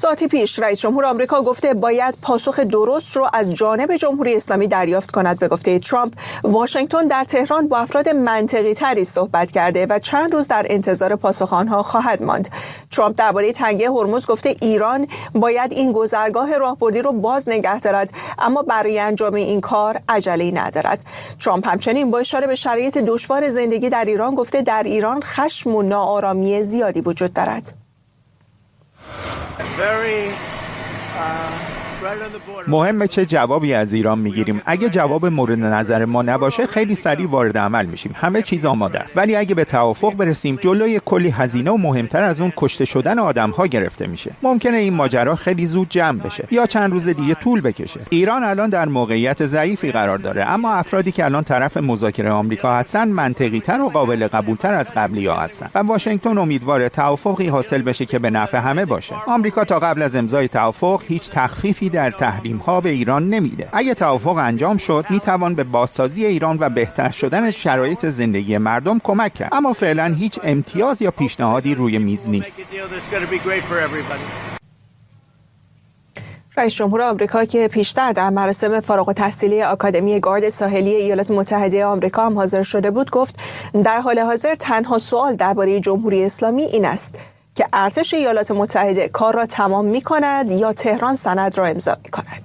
ساعتی پیش رئیس جمهور آمریکا گفته باید پاسخ درست رو از جانب جمهوری اسلامی دریافت کند. به گفته ترامپ، واشنگتن در تهران با افراد منطقی تری صحبت کرده و چند روز در انتظار پاسخ آنها خواهد ماند. ترامپ درباره تنگه هرمز گفته ایران باید این گذرگاه راهبردی رو باز نگه دارد، اما برای انجام این کار عجله‌ای ندارد. ترامپ همچنین با اشاره به شرایط دشوار زندگی در ایران گفته در ایران خشم و ناآرامی زیادی وجود دارد. مهمه چه جوابی از ایران میگیریم. اگه جواب مورد نظر ما نباشه خیلی سریع وارد عمل میشیم. همه چیز آماده است. ولی اگه به توافق برسیم جلوی کلی هزینه و مهمتر از اون کشته شدن آدم‌ها گرفته میشه. ممکنه این ماجرا خیلی زود جمع بشه یا چند روز دیگه طول بکشه. ایران الان در موقعیت ضعیفی قرار داره، اما افرادی که الان طرف مذاکره آمریکا هستن منطقی‌تر و قابل قبول‌تر از قبلی‌ها هستن و واشنگتن امیدواره توافقی حاصل بشه که به نفع همه باشه. آمریکا تا قبل از امضای توافق هیچ تخفیفی در تحریم‌ها به ایران نمیده. اگه توافق انجام شد میتوان به بازسازی ایران و بهتر شدن شرایط زندگی مردم کمک کرد، اما فعلا هیچ امتیاز یا پیشنهادی روی میز نیست. رئیس جمهور آمریکا که پیشتر در مراسم فارغ التحصیلی آکادمی گارد ساحلی ایالات متحده آمریکا هم حاضر شده بود گفت در حال حاضر تنها سوال درباره جمهوری اسلامی این است که ارتش ایالات متحده کار را تمام می‌کند یا تهران سند را امضا می‌کند.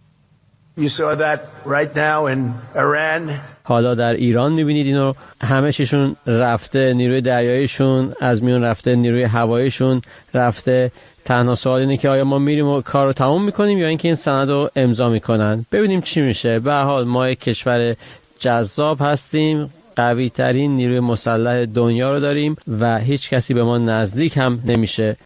حالا در ایران می‌بینید اینو، همه چیشون رفته، نیروی دریاییشون از میون رفته، نیروی هواییشون رفته. تنها سوال اینه که آیا ما میریم و کار رو تمام می‌کنیم یا اینکه این سند رو امضا می‌کنن. ببینیم چی میشه. به هر حال ما یک کشور جذاب هستیم، قوی ترین نیروی مسلح دنیا رو داریم و هیچ کسی به ما نزدیک هم نمیشه.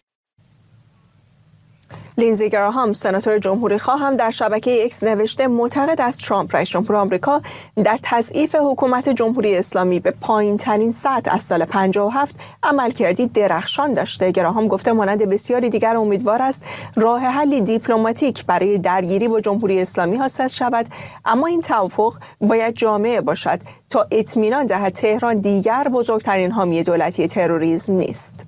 لینزی گراهام سناتور جمهوری خواه هم در شبکه ایکس نوشته معتقد است ترامپ رئیس جمهور آمریکا در تضعیف حکومت جمهوری اسلامی به پایین‌ترین سطح از سال 57 عملکردی درخشان داشته. گراهام گفته مانند بسیاری دیگر امیدوار است راه حلی دیپلماتیک برای درگیری با جمهوری اسلامی حاصل شود، اما این توافق باید جامع باشد تا اطمینان دهد تهران دیگر بزرگترین حامی دولتی تروریسم نیست.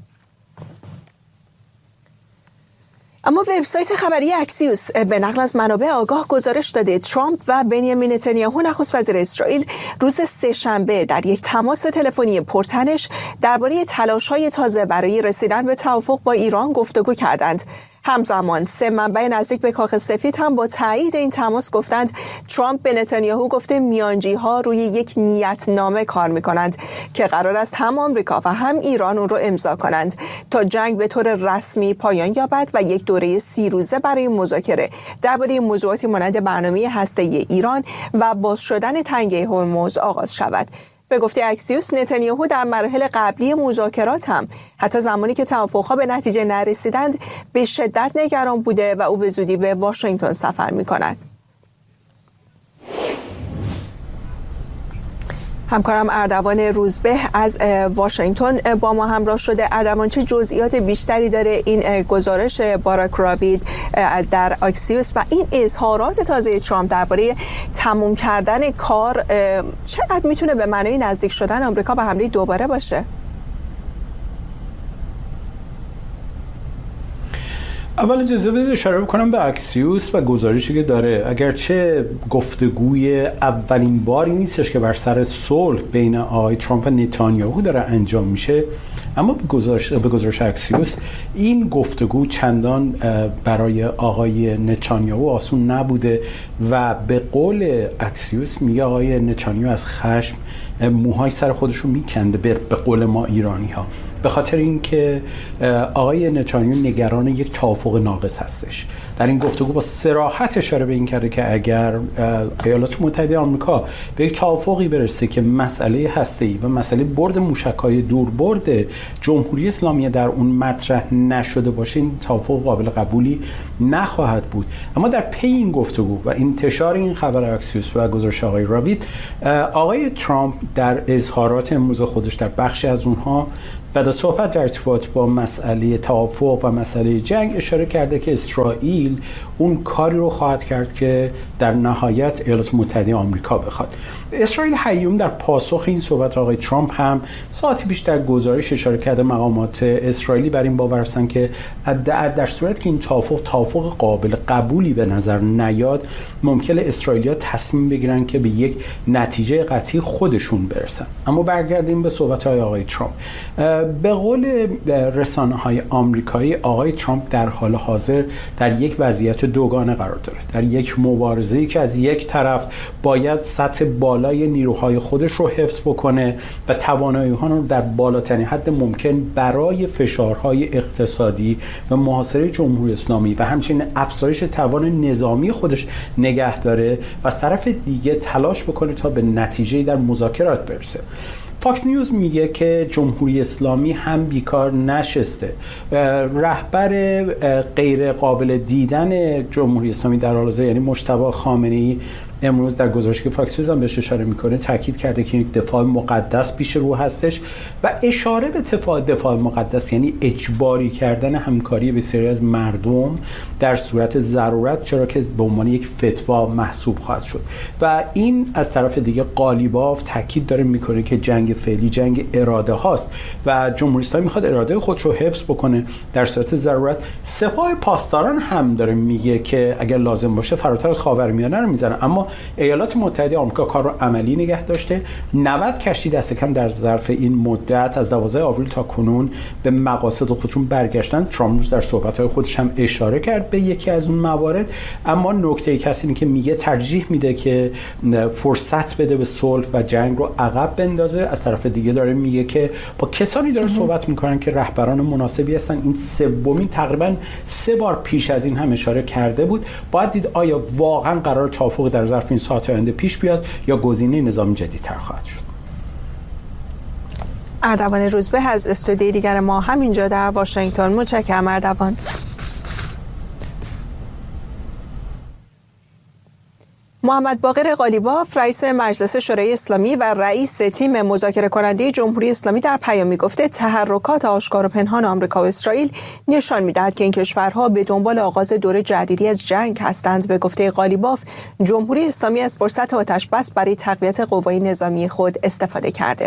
اما وبسایت خبری اکسیوس به نقل از منابع آگاه گزارش داده ترامپ و بنیامین نتانیاهو نخست وزیر اسرائیل روز سه‌شنبه در یک تماس تلفنی پرتنش درباره تلاش‌های تازه برای رسیدن به توافق با ایران گفتگو کردند. همزمان 3 منبع نزدیک به کاخ سفید هم با تایید این تماس گفتند ترامپ به نتانیاهو گفته میانجی‌ها روی یک نیتنامه کار می‌کنند که قرار است هم آمریکا و هم ایران اون رو امضا کنند تا جنگ به طور رسمی پایان یابد و یک دوره 30 روزه برای مذاکره درباره موضوعاتی مانند برنامه هسته‌ای ایران و باز شدن تنگه هرمز آغاز شود. به گفته اکسیوس نتانیاهو در مراحل قبلی مذاکرات هم حتی زمانی که توافقها به نتیجه نرسیدند به شدت نگران بوده و او به زودی به واشنگتن سفر می‌کند. همکارم اردوان روزبه از واشنگتن با ما همراه شده. اردوان، چه جزئیات بیشتری داره این گزارش باراک رابید در اکسیوس و این اظهارات تازه ترامپ درباره تموم کردن کار چقدر میتونه به معنای نزدیک شدن آمریکا به حمله دوباره باشه؟ اول اجازه بدید اشاره بکنم به اکسیوس و گزارشی که داره. اگرچه گفتگوی اولین باری نیستش که بر سر صلح بین آقای ترامپ و نتانیاهو داره انجام میشه، اما به گزارش اکسیوس این گفتگو چندان برای آقای نتانیاهو آسون نبوده و به قول اکسیوس میگه آقای نتانیاهو از خشم موهای سر خودش رو میکنده، به قول ما ایرانی ها، به خاطر اینکه آقای نتانیاهو نگران یک توافق ناقص هستش. در این گفتگو با صراحت اشاره به این کرده که اگر ایالات متحده آمریکا به یک توافقی برسه که مسئله هسته‌ای و مسئله برد موشک‌های دوربرد جمهوری اسلامی در اون مطرح نشده باشه، این توافق قابل قبولی نخواهد بود. اما در پی این گفتگو و انتشار این خبر اکسیوس و گزارش آقای راوید، آقای ترامپ در اظهارات امروز خودش در بخشی از اونها و در صحبت در ارتباط با مسئله توافق و مسئله جنگ اشاره کرده که اسرائیل اون کاری رو خواهد کرد که در نهایت ایالات متحده آمریکا بخواد. اسرائیل هیوم در پاسخ این صحبت آقای ترامپ هم ساعتی بیش در گزارش اشاره کرده مقامات اسرائیلی بر این باور هستند که در صورت که این توافق قابل قبولی به نظر نیاد، ممکنه اسرائیلی‌ها تصمیم بگیرن که به یک نتیجه قطعی خودشون برسن. اما برگردیم به صحبت‌های آقای ترامپ. به قول رسانه‌های آمریکایی، آقای ترامپ در حال حاضر در یک وضعیت دوگانه قرار داره. در یک مبارزه‌ای که از یک طرف باید سطح بالای نیروهای خودش رو حفظ بکنه و توانایی‌ها رو در بالاترین حد ممکن برای فشارهای اقتصادی و محاصره جمهوری اسلامی و همچنین افزایش توان نظامی خودش نگه داره و از طرف دیگه تلاش بکنه تا به نتیجه‌ای در مذاکرات برسه. فاکس نیوز میگه که جمهوری اسلامی هم بیکار نشسته. رهبر غیر قابل دیدن جمهوری اسلامی در حال حاضر، یعنی مجتبی خامنه‌ای، امروز در گزارشی که فاکس نیوز هم بهش اشاره میکنه تاکید کرده که یک دفاع مقدس پیش رو هستش و اشاره به دفاع مقدس یعنی اجباری کردن همکاری بسیاری از مردم در صورت ضرورت، چرا که به عنوان یک فتوا محسوب خواهد شد. و این از طرف دیگه قالیباف تاکید داره میکنه که جنگ فعلی جنگ اراده هاست و جمهوری اسلامی میخواد اراده خودش رو حفظ بکنه در صورت ضرورت. سپاه پاسداران هم داره میگه که اگر لازم باشه فراتر از خاورمیانه رو میزنه، اما ایالات متحده آمریکا کار رو عملی نگه داشته. 90 کشتی دست کم در ظرف این مدت از 12 آوریل تا کنون به مقاصد خودشون برگشتن. ترامپ در صحبت‌های خودش هم اشاره کرد به یکی از اون موارد، اما نکته کسی اینه که میگه ترجیح میده که فرصت بده به صلح و جنگ رو عقب بندازه. از طرف دیگه داره میگه که با کسانی داره صحبت میکنن که رهبران مناسبی هستن. این سومین تقریبا 3 بار پیش از این هم اشاره کرده بود. باید دید آیا واقعا قرار توافق در ظرف این ساعت آینده پیش بیاد یا گزینه نظام جدیدتر خواهد شد. اردوان روزبه از استودیوی دیگر ما همینجا در واشنگتن. متشکرم اردوان. محمد باقر قالیباف رئیس مجلس شورای اسلامی و رئیس تیم مذاکره کننده جمهوری اسلامی در پیامی گفته تحرکات آشکار و پنهان آمریکا و اسرائیل نشان می‌دهد که این کشورها به دنبال آغاز دور جدیدی از جنگ هستند. به گفته قالیباف، جمهوری اسلامی از فرصت آتش‌بس برای تقویت قوای نظامی خود استفاده کرده.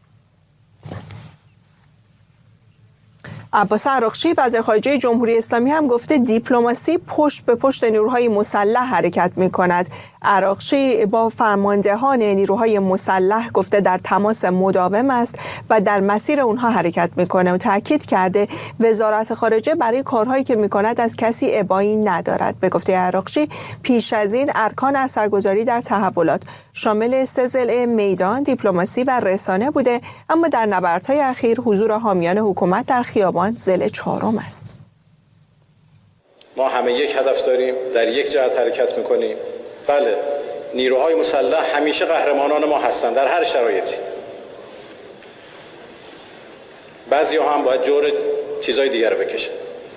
عباس عراقچی وزیر خارجه جمهوری اسلامی هم گفته دیپلماسی پشت به پشت نیروهای مسلح حرکت می‌کند. عراقچی با فرماندهان نیروهای مسلح گفته در تماس مداوم است و در مسیر اونها حرکت می‌کنه و تاکید کرده وزارت خارجه برای کارهایی که می‌کند از کسی ابایی ندارد. به گفته عراقچی پیش از این ارکان اثرگذاری در تحولات شامل 3 ضلع میدان، دیپلماسی و رسانه بوده، اما در نبردهای اخیر حضور حامیان حکومت در خیابان ضلع 4 است. ما همه یک هدف داریم، در یک جهت حرکت میکنیم. بله، نیروهای مسلح همیشه قهرمانان ما هستند در هر شرایطی. بعضی ها هم باید جور چیزای دیگر رو بکشن.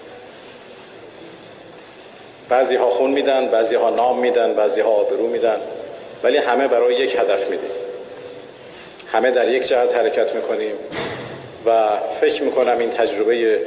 بعضی ها خون میدن، بعضی ها نام میدن، بعضی ها آبرو میدن، ولی همه برای یک هدف میدیم. همه در یک جهت حرکت میکنیم و فکر میکنم این تجربه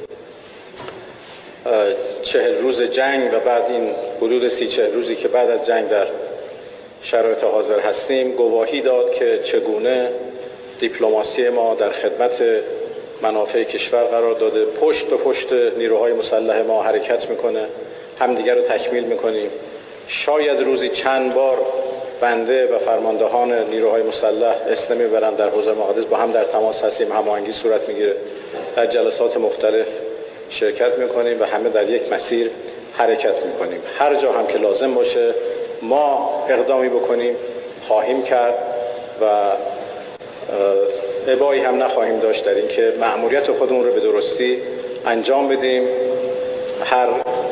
40 روز جنگ و بعد این حدود 30-40 روزی که بعد از جنگ در شرایط حاضر هستیم گواهی داد که چگونه دیپلماسی ما در خدمت منافع کشور قرار داده، پشت به پشت نیروهای مسلح ما حرکت میکنه، همدیگر رو تکمیل میکنیم. شاید روزی چند بار بنده و فرماندهان نیروهای مسلح اسلامی برن در حوزه مقدس با هم در تماس هستیم، هماهنگی صورت میگیره، در جلسات مختلف شرکت میکنیم و همه در یک مسیر حرکت میکنیم. هر جا هم که لازم باشه ما اقدامی بکنیم خواهیم کرد و ابایی هم نخواهیم داشت در این که مأموریت خودمون رو به درستی انجام بدیم. هر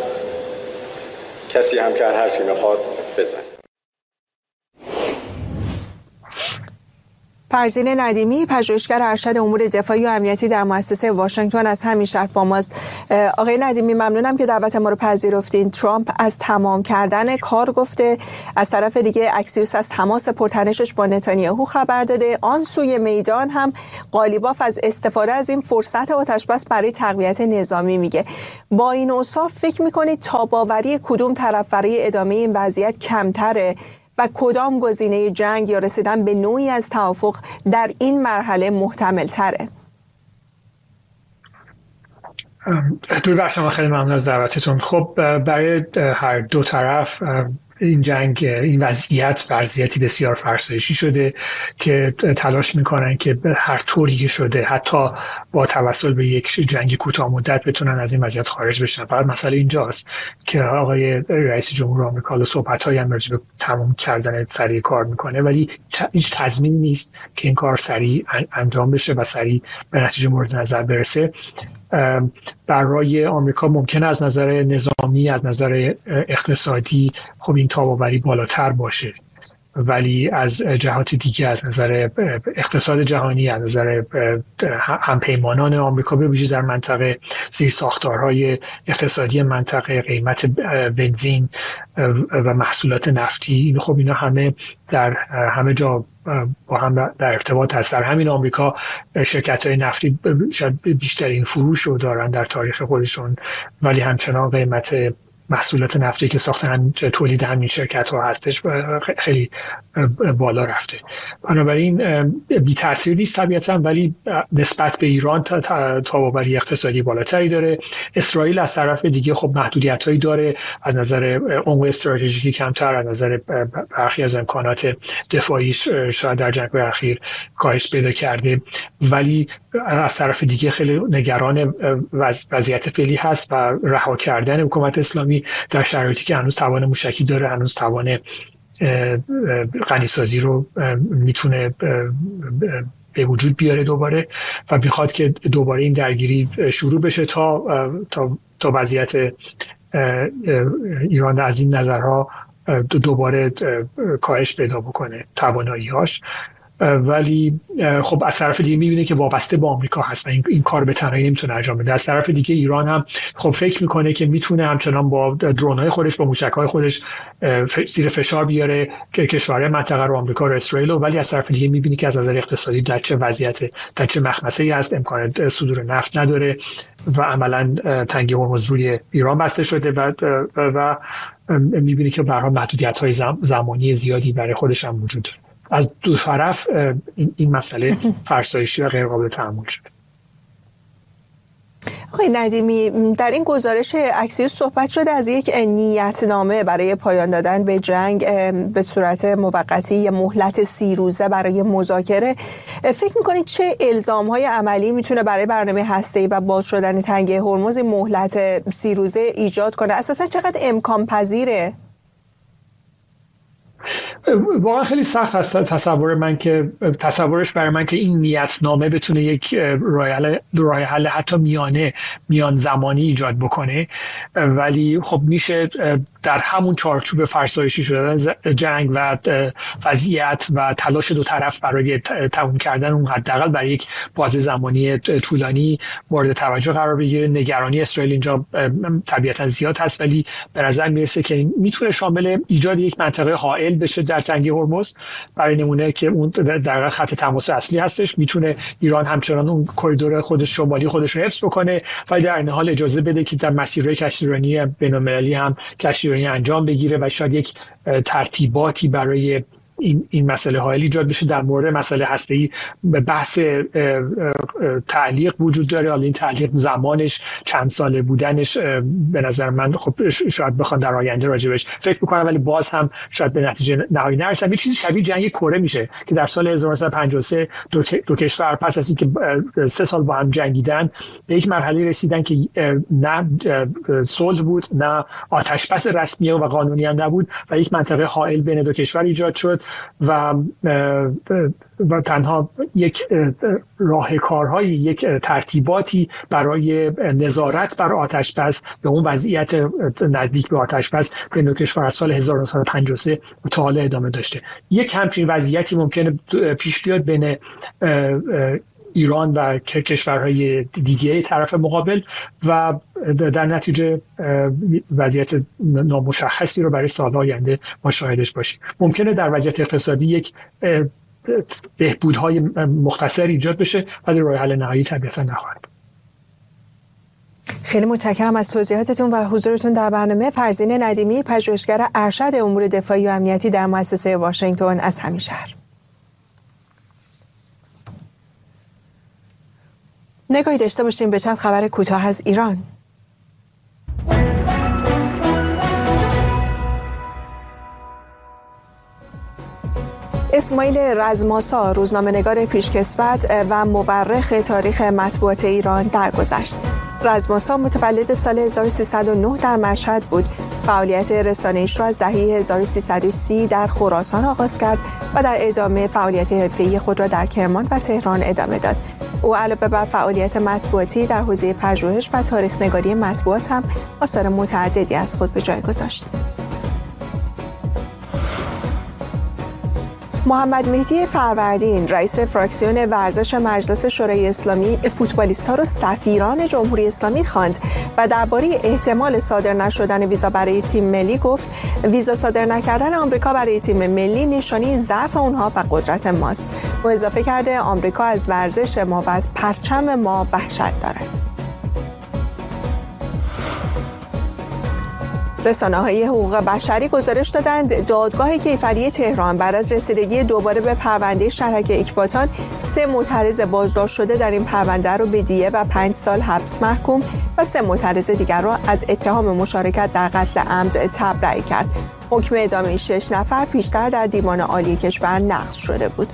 کسی هم که هر حرفی میخواد بزن. فرزین ندیمی، پژوهشگر ارشد امور دفاعی و امنیتی در مؤسسه واشنگتن از همین شهر با ماست. آقای ندیمی ممنونم که دعوت ما رو پذیرفتین. ترامپ از تمام کردن کار گفته، از طرف دیگه اکسیوس از تماس پرتنشش با نتانیاهو خبر داده. آن سوی میدان هم قالیباف از استفاده از این فرصت آتش‌بس برای تقویت نظامی میگه. با این اوصاف فکر میکنید تاب‌آوری کدوم طرف برای ادامه این وضعیت کمتره و کدام گزینه جنگ یا رسیدن به نوعی از توافق در این مرحله محتمل تره؟ درود بر شما، خیلی ممنون از دعوتتون. خب برای هر دو طرف این جنگ، این وضعیتی بسیار فرسایشی شده که تلاش میکنن که هر طوری که شده حتی با توسل به یک جنگ کوتاه مدت بتونن از این وضعیت خارج بشن. فقط مسئله اینجاست که آقای رئیس جمهور آمریکا صحبت‌هایی هم راجع به تمام کردن سریع کار میکنه، ولی هیچ تضمینی نیست که این کار سریع انجام بشه و سریع به نتیجه مورد نظر برسه. برای آمریکا ممکنه از نظر نظامی، از نظر اقتصادی خب این تاب‌آوری بالاتر باشه، ولی از جهات دیگه از نظر اقتصاد جهانی، از نظر همپیمانان آمریکا به ویژه در منطقه، زیرساختارهای اقتصادی منطقه، قیمت بنزین و محصولات نفتی، خب اینا همه در همه جا با هم در ارتباط هست. در همین آمریکا شرکت‌های نفتی شاید بیشترین فروش رو دارن در تاریخ خودشون، ولی همچنان قیمت محصولات نفتی که ساختن تولید همین شرکت‌ها هستش خیلی بالا رفته. بنابراین بی تاثیر نیست طبیعتاً، ولی نسبت به ایران تاب‌آوری اقتصادی بالاتری داره. اسرائیل از طرف دیگه خب محدودیت‌هایی داره، از نظر عمق استراتژیکی کمتر، از نظر برخی از امکانات دفاعی شاید در جنگ اخیر کاهش پیدا کرده، ولی از طرف دیگه خیلی نگران وضعیت فعلی هست و رها کردن حکومت اسلامی در شرایطی که هنوز توان موشکی داره، هنوز توان غنیسازی رو میتونه به وجود بیاره دوباره و میخواد که دوباره این درگیری شروع بشه تا وضعیت ایران از این نظرها دوباره کاهش پیدا بکنه توانایی‌هاش. ولی خب از طرف دیگه میبینه که وابسته به آمریکا هست و این کار به تنهایی نمیتونه انجام بده. از طرف دیگه ایران هم خب فکر میکنه که میتونه همچنان با درون‌های خودش، با موشک‌های خودش زیر فشار بیاره که کشورهای منطقه رو، آمریکا و اسرائیل، ولی از طرف دیگه میبینه که از نظر اقتصادی در چه وضعیت، در چه مخمسه‌ای هست، امکان صدور نفت نداره و عملاً تنگه هرمز روی ایران بسته شده و میبینه که به هر حال محدودیت‌های زمانی زیادی برای خودش هم وجود داره. از دو طرف این مسئله فرسایشی و غیر قابل تحمل شد. آقای ندیمی، در این گزارش اکسیوس صحبت شده از یک نیتنامه برای پایان دادن به جنگ به صورت موقتی یا مهلت 30 روزه برای مذاکره. فکر می‌کنید چه الزام‌های عملی میتونه برای برنامه هسته‌ای و باز شدن تنگه هرمز مهلت 30 روزه ایجاد کنه؟ اساساً چقدر امکان پذیره؟ واقعا خیلی سخت هست تصورش برای من که این نیتنامه بتونه یک راه حل حتی میان زمانی ایجاد بکنه، ولی خب میشه در همون چارچوب فرسایشی شدن جنگ و وضعیت و تلاش دو طرف برای تموم کردن اون حداقل برای یک بازه زمانی طولانی مورد توجه قرار بگیره. نگرانی اسرائیل اینجا طبیعتا زیاد هست، ولی به نظر میرسه که میتونه شامل ایجاد یک منطقه حائل بشه در تنگه هرمز، برای نمونه که اون در خط تماس اصلی هستش. میتونه ایران همچنان اون کریدور خودش شمالی خودش رو حفظ بکنه و در این حال اجازه بده که در مسیرهای کشتیرانی بین‌المللی هم کشتیرانی انجام بگیره و شاید یک ترتیباتی برای این مسئله حائل ایجاد بشه. در مورد مسئله هسته‌ای بحث تعلیق وجود داره، حالا این تعلیق زمانش، چند ساله بودنش به نظر من خب شاید بخوان در آینده راجبش فکر بکنم، ولی باز هم شاید به نتیجه نهایی نرسن. یه چیزی شبیه جنگ کره میشه که در سال 1953 دو کشور پس از اینکه 3 سال با هم جنگیدن به یک مرحله رسیدن که نه صلح بود، نه آتش‌بس رسمی و قانونی هم نبود و یک منطقه حائل بین دو کشور ایجاد شد و تنها یک راهکارهای، یک ترتیباتی برای نظارت بر آتش‌بس یا اون وضعیت نزدیک به آتش‌بس بین کشور از سال 1953 تا حالا ادامه داشته. یک همچین وضعیتی ممکنه پیش بیاد بین ایران و کشورهای دیگه طرف مقابل و در نتیجه وضعیت نامشخصی رو برای سال‌های آینده ما شاهدش باشیم. ممکنه در وضعیت اقتصادی یک بهبودهای مختصر ایجاد بشه ولی راه حل نهایی طبیعتا نخواهد. خیلی متشکرم از توضیحاتتون و حضورتون در برنامه. فرزین ندیمی، پژوهشگر ارشد امور دفاعی و امنیتی در مؤسسه واشنگتن از همین شهر. نگاهی داشته باشیم به چند خبر کوتاه از ایران. اسماعیل رزماسا، روزنامه‌نگار پیشکسوت و مورخ تاریخ مطبوعات ایران درگذشت. رزماسا متولد سال 1309 در مشهد بود. فعالیت رسانه‌ایش را از دهه 1330 در خراسان آغاز کرد و در ادامه فعالیت حرفه‌ای خود را در کرمان و تهران ادامه داد. او علاوه بر فعالیت مطبوعاتی در حوزه پژوهش و تاریخ‌نگاری مطبوعات هم آثار متعددی از خود به جای گذاشت. محمد مهدی فروردین، رئیس فراکسیون ورزش مجلس شورای اسلامی، فوتبالیست‌ها را سفیران جمهوری اسلامی خواند و درباره احتمال صادر نشدن ویزا برای تیم ملی گفت ویزا صادر نکردن آمریکا برای تیم ملی نشانه ضعف اونها و قدرت ماست. او اضافه کرده آمریکا از ورزش ما و از پرچم ما وحشت دارد. رسانه‌های حقوق بشری گزارش دادند دادگاه کیفری تهران بعد از رسیدگی دوباره به پرونده شهرک اکباتان 3 معترض بازداشت شده در این پرونده را به دیه و 5 سال حبس محکوم و 3 معترض دیگر را از اتهام مشارکت در قتل عمد تبرئه کرد. حکم اعدام 6 نفر پیشتر در دیوان عالی کشور نقض شده بود.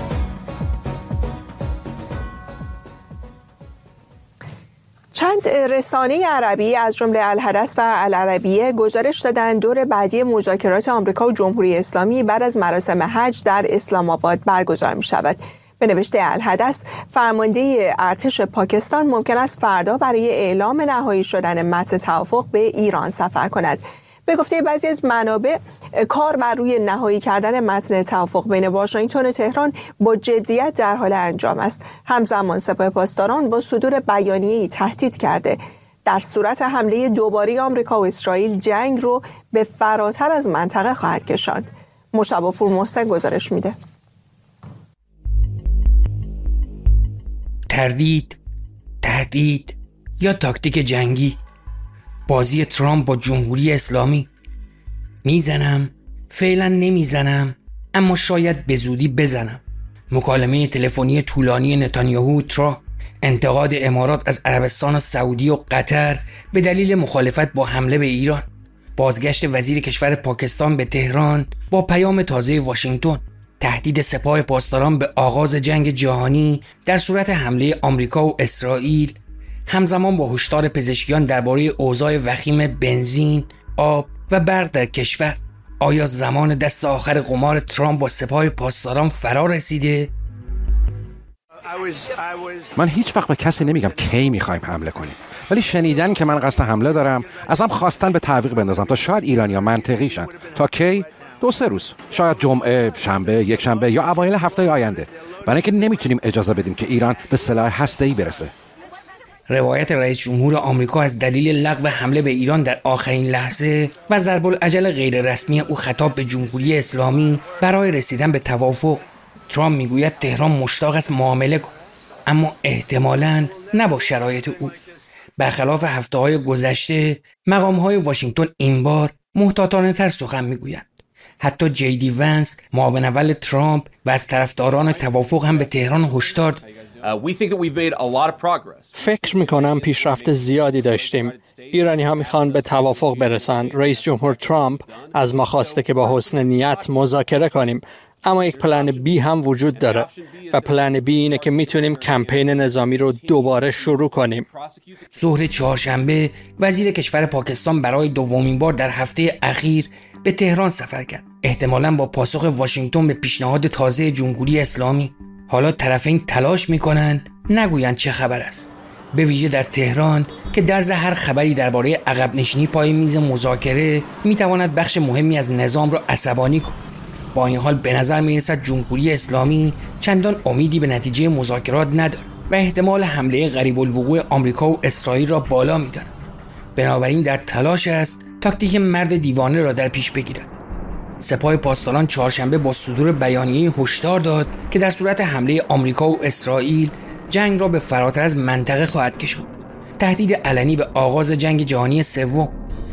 چند رسانه عربی از جمله الحدث و العربیه گزارش دادند دور بعدی مذاکرات آمریکا و جمهوری اسلامی بعد از مراسم حج در اسلام آباد برگزار می شود. به نوشته الحدث، فرمانده ارتش پاکستان ممکن است فردا برای اعلام نهایی شدن متن توافق به ایران سفر کند. به گفته بعضی از منابع، کار بر روی نهایی کردن متن توافق بین واشنگتن و تهران با جدیت در حال انجام است. همزمان سپاه پاسداران با صدور بیانیه‌ای تهدید کرده در صورت حمله دوباره آمریکا و اسرائیل جنگ رو به فراتر از منطقه خواهد کشاند. مشتبه پور محسن گزارش میده. تردید، تهدید یا تاکتیک جنگی، بازی ترامپ با جمهوری اسلامی. میزنم، فعلا نمیزنم، اما شاید به زودی بزنم. مکالمه تلفنی طولانی نتانیاهو و ترامپ، انتقاد امارات از عربستان و سعودی و قطر به دلیل مخالفت با حمله به ایران، بازگشت وزیر کشور پاکستان به تهران با پیام تازه واشنگتن، تهدید سپاه پاسداران به آغاز جنگ جهانی در صورت حمله آمریکا و اسرائیل، همزمان با هشدار پزشکیان درباره اوضاع وخیم بنزین، آب و برق در کشور. آیا زمان دست آخر قمار ترامپ با سپاه پاسداران فرا رسیده؟ من هیچ وقت به کسی نمیگم کی میخوایم حمله کنیم، ولی شنیدن که من قصد حمله دارم ازم خواستن به تعویق بندازم تا شاید ایرانی‌ها منطقی شن. تا کی؟ 2-3 روز، شاید جمعه، شنبه، یک شنبه یا اوایل هفته آینده، برای اینکه نمیتونیم اجازه بدیم که ایران به سلاح هسته‌ای برسه. روایت رئیس جمهور آمریکا از دلیل لغو حمله به ایران در آخرین لحظه و ضرب العجل غیر رسمی او خطاب به جمهوری اسلامی برای رسیدن به توافق. ترامپ میگوید تهران مشتاق است معامله کند، اما احتمالاً نه با شرایط او. برخلاف هفته‌های گذشته، مقام‌های واشنگتن این بار محتاطانه‌تر سخن میگویند. حتی جی ونس، معاون اول ترامپ و از طرفداران توافق هم به تهران هشدار داد. فکر میکنم پیشرفت زیادی داشتیم. ایرانی ها میخوان به توافق برسند. رئیس جمهور ترامپ از ما خواسته که با حسن نیت مذاکره کنیم، اما یک پلن بی هم وجود داره و پلن بی اینه که میتونیم کمپین نظامی رو دوباره شروع کنیم. ظهر چهارشنبه وزیر کشور پاکستان برای دومین بار در هفته اخیر به تهران سفر کرد. احتمالاً با پاسخ واشنگتن به پیشنهاد تازه جمهوری اسلامی. حالا طرفین تلاش میکنند نگویند چه خبر است، به ویژه در تهران که درز هر خبری درباره عقب نشینی پای میز مذاکره میتواند بخش مهمی از نظام را عصبانی کند. با این حال به نظر میرسد جمهوری اسلامی چندان امیدی به نتیجه مذاکرات ندارد و احتمال حمله قریب الوقوع آمریکا و اسرائیل را بالا می‌داند. بنابراین در تلاش است تاکتیک مرد دیوانه را در پیش بگیرد. سپاه پاسداران چهارشنبه با صدور بیانیه هشدار داد که در صورت حمله آمریکا و اسرائیل جنگ را به فراتر از منطقه خواهد کشاند. تهدید علنی به آغاز جنگ جهانی سوم.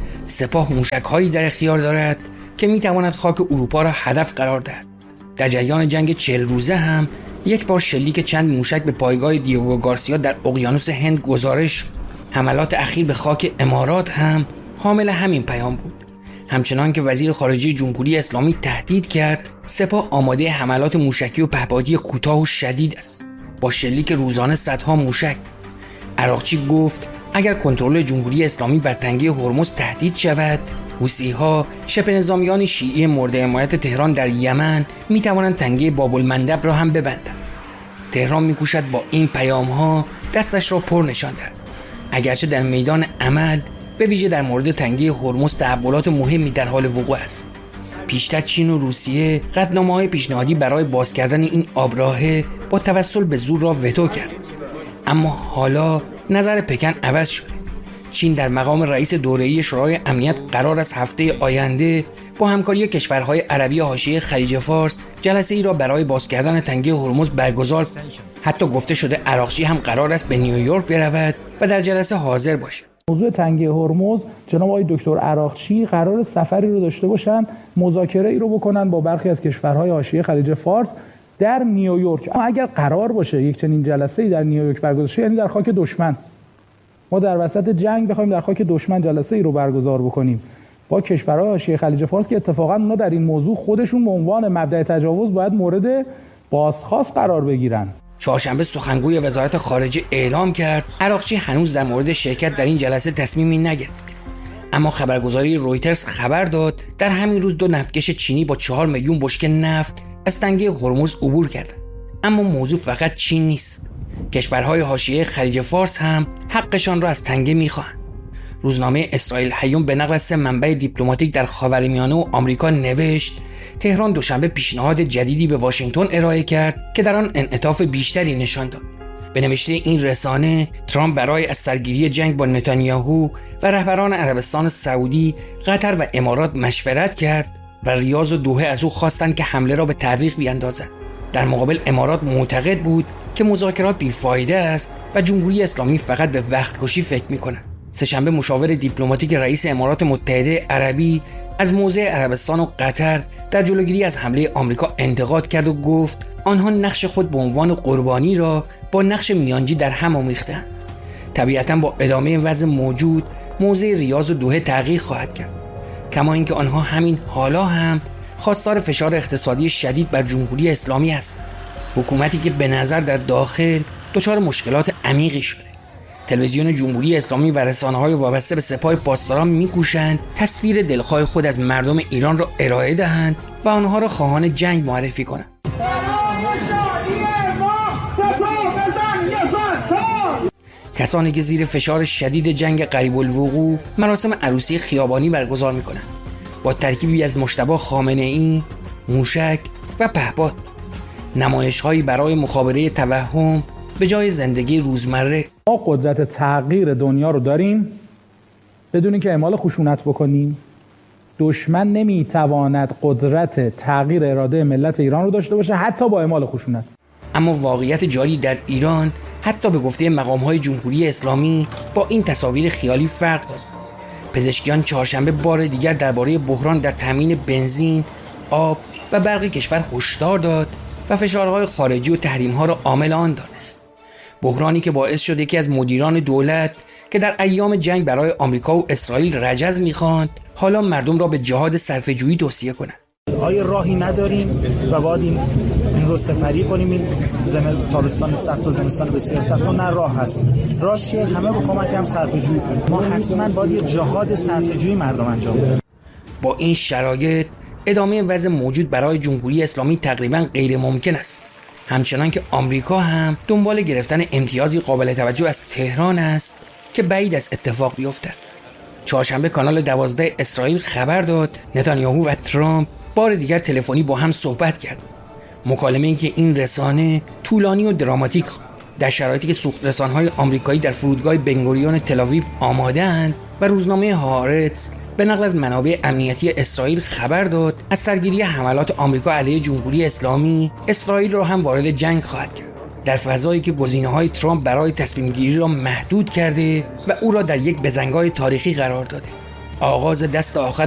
سپاه موشک‌هایی در اختیار دارد که می‌تواند خاک اروپا را هدف قرار دهد. در جریان جنگ 40 روزه هم یک بار شلیک چند موشک به پایگاه دیگو گارسیا در اقیانوس هند گزارش شد. حملات اخیر به خاک امارات هم حامل همین پیام بود. همچنان که وزیر خارجه جمهوری اسلامی تهدید کرد سپاه آماده حملات موشکی و پهپادی کوتاه و شدید است با شلیک روزانه صدها موشک. عراقچی گفت اگر کنترل جمهوری اسلامی بر تنگه هرمز تهدید شود، حوثی‌ها شبه نظامیان شیعی مورد حمایت تهران در یمن می‌توانند تنگه باب المندب را هم ببندند. تهران می‌کوشد با این پیام‌ها دستش را پر نشان دهد. اگرچه در میدان عمل به ویژه در مورد تنگه هرمز تحولات مهمی در حال وقوع است. پیشتر چین و روسیه قطعنامه‌های پیشنهادی برای باز کردن این آبراهه با توسل به زور را وتو کرد. اما حالا نظر پکن عوض شد. چین در مقام رئیس دوره‌ای شورای امنیت قرار است هفته آینده با همکاری کشورهای عربی حاشیه خلیج فارس جلسه‌ای را برای باز کردن تنگه هرمز برگزار کند. حتی گفته شده عراقچی هم قرار است به نیویورک برود و در جلسه حاضر باشد. موضوع تنگه هرمز جناب آقای دکتر عراقچی قرار سفری رو داشته باشن، مذاکره ای رو بکنن با برخی از کشورهای حاشیه خلیج فارس در نیویورک. اما اگر قرار باشه یک چنین جلسه‌ای در نیویورک برگزار شه، یعنی در خاک دشمن، ما در وسط جنگ بخوایم در خاک دشمن جلسه ای رو برگزار بکنیم با کشورهای حاشیه خلیج فارس که اتفاقا اونا در این موضوع خودشون به عنوان مبدأ تجاوز باید مورد بازخواست قرار بگیرن. چهارشنبه سخنگوی وزارت خارجه اعلام کرد عراقچی هنوز در مورد شرکت در این جلسه تصمیمی نگرفت. اما خبرگزاری رویترز خبر داد در همین روز 2 نفتکش چینی با 4 میلیون بشکه نفت از تنگه هرمز عبور کردند. اما موضوع فقط چین نیست. کشورهای حاشیه خلیج فارس هم حقشان را از تنگه می‌خواهند. روزنامه اسرائیل هیوم به نقل 3 منبع دیپلماتیک در خاورمیانه و آمریکا نوشت تهران دوشنبه پیشنهاد جدیدی به واشنگتن ارائه کرد که در آن انعطاف بیشتری نشان داد. به نوشته این رسانه، ترامپ برای از سرگیری جنگ با نتانیاهو و رهبران عربستان سعودی، قطر و امارات مشورت کرد و ریاض و دوحه از او خواستند که حمله را به تعویق بیاندازد. در مقابل امارات معتقد بود که مذاکرات بیفایده است و جمهوری اسلامی فقط به وقت کشی فکر می‌کند. سه‌شنبه مشاور دیپلماتیک رئیس امارات متحده عربی از موضع عربستان و قطر در جلوگیری از حمله آمریکا انتقاد کرد و گفت آنها نقش خود به عنوان قربانی را با نقش میانجی در هم آمیختند. طبیعتاً با ادامه وضع موجود موضع ریاض و دوحه تغییر خواهد کرد، کما اینکه آنها همین حالا هم خواستار فشار اقتصادی شدید بر جمهوری اسلامی است. حکومتی که به نظر در داخل دچار مشکلات عمیقی شده. تلویزیون جمهوری اسلامی و رسانه‌های وابسته به سپاه پاسداران می‌کوشند تصویر دلخواه خود از مردم ایران را ارائه دهند و آنها را خواهان جنگ معرفی کنند. کسانی که زیر فشار شدید جنگ قریب الوقوع مراسم عروسی خیابانی برگزار می‌کنند با ترکیبی از مجتبی خامنه‌ای، موشک و پهپاد. نمایش‌هایی برای مخابره توهم به جای زندگی روزمره. ما قدرت تغییر دنیا رو داریم بدون اینکه اعمال خشونت بکنیم. دشمن نمیتواند قدرت تغییر اراده ملت ایران رو داشته باشه حتی با اعمال خشونت. اما واقعیت جاری در ایران حتی به گفته مقام‌های جمهوری اسلامی با این تصاویر خیالی فرق دارد. پزشکیان چهارشنبه بار دیگر درباره بحران در تامین بنزین، آب و برق کشور هشدار داد و فشارهای خارجی و تحریم‌ها را عامل آن دانست. بحرانی که باعث شد یکی از مدیران دولت که در ایام جنگ برای آمریکا و اسرائیل رجز می‌خواند، حالا مردم را به جهاد صرفه‌جویی توصیه کند. آیا راهی نداریم و باید این رو سپری کنیم؟ این تابستان سخت و زمستان بسیار سخت و نه راه هست. راهش چیه؟ همه با کمک هم صرفه‌جویی کنیم. ما حتما باید یه جهاد صرفه‌جویی مردم انجام بدیم. با این شرایط ادامه وضع موجود برای جمهوری اسلامی تقریبا غیر ممکن است. همچنان که آمریکا هم دنبال گرفتن امتیازی قابل توجه از تهران است که بعید است اتفاق بیفتد. چهارشنبه کانال 12 اسرائیل خبر داد نتانیاهو و ترامپ بار دیگر تلفنی با هم صحبت کرد. مکالمه‌ای که این رسانه طولانی و دراماتیک در شرایطی که سوخت رسان‌های آمریکایی در فرودگاه بنگوریون تل‌آویو آماده‌اند و روزنامه هارتز به نقل از منابع امنیتی اسرائیل خبر داد از سرگیری حملات آمریکا علیه جمهوری اسلامی، اسرائیل را هم وارد جنگ خواهد کرد. در فضایی که گزینه‌های ترامپ برای تصمیم گیری را محدود کرده و او را در یک بزنگاه تاریخی قرار داده. آغاز دست آخر